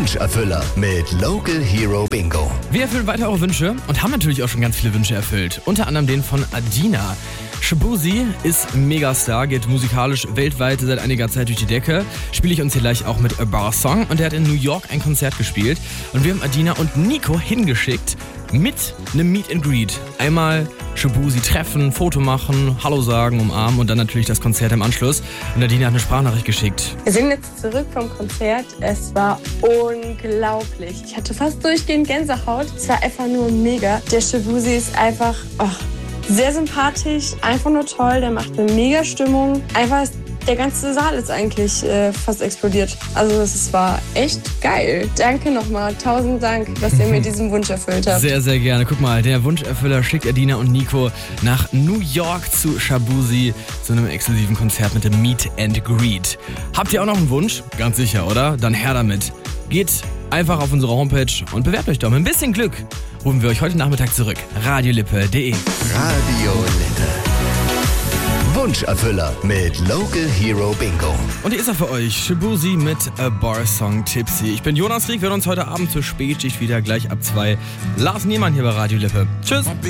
Wunscherfüller mit Local Hero Bingo. Wir erfüllen weiter eure Wünsche und haben natürlich auch schon ganz viele Wünsche erfüllt. Unter anderem den von Adina. Shaboozey ist Megastar, geht musikalisch weltweit seit einiger Zeit durch die Decke. Spiele ich uns hier gleich auch mit A Bar Song. Und er hat in New York ein Konzert gespielt. Und wir haben Adina und Nico hingeschickt mit einem Meet and Greet. Einmal Shaboozey treffen, Foto machen, Hallo sagen, umarmen und dann natürlich das Konzert im Anschluss. Und Adina hat eine Sprachnachricht geschickt. Wir sind jetzt zurück vom Konzert. Es war unglaublich. Ich hatte fast durchgehend Gänsehaut. Es war einfach nur mega. Der Shaboozey ist einfach sehr sympathisch, einfach nur toll. Der macht eine mega Stimmung. Einfach der ganze Saal ist eigentlich fast explodiert. Also es war echt geil. Danke nochmal. 1000 Dank, dass ihr mir diesen Wunsch erfüllt habt. Sehr, sehr gerne. Guck mal, der Wunscherfüller schickt Adina und Nico nach New York zu Shaboozey zu einem exklusiven Konzert mit dem Meet and Greet. Habt ihr auch noch einen Wunsch? Ganz sicher, oder? Dann her damit. Geht einfach auf unsere Homepage und bewerbt euch doch. Mit ein bisschen Glück rufen wir euch heute Nachmittag zurück. Radiolippe.de. Radio Lippe. Wunscherfüller mit Local Hero Bingo. Und hier ist er für euch, Shaboozey mit A Bar Song Tipsy. Ich bin Jonas Rieck, wir hören uns heute Abend zur Spätschicht wieder, gleich ab 2. Lars Niemann hier bei Radio Lippe. Tschüss.